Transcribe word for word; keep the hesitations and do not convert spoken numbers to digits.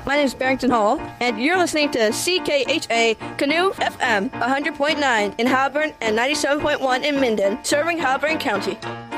My name is Barrington Hall, and you're listening to C K H A Canoe F M one hundred point nine in Halburn and ninety-seven point one in Minden, serving Halburn County.